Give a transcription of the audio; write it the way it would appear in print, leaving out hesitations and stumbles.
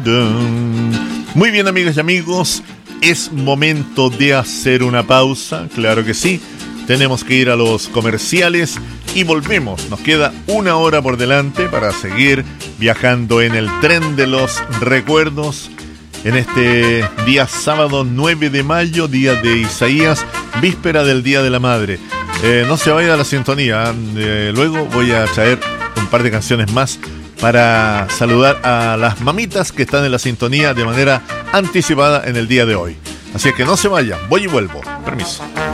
Muy bien, amigas y amigos, es momento de hacer una pausa, claro que sí. Tenemos que ir a los comerciales y volvemos. Nos queda una hora por delante para seguir viajando en el tren de los recuerdos en este día sábado 9 de mayo, día de Isaías, víspera del Día de la Madre. No se vaya a la sintonía, luego voy a traer un par de canciones más para saludar a las mamitas que están en la sintonía de manera anticipada en el día de hoy. Así que no se vayan, voy y vuelvo. Permiso.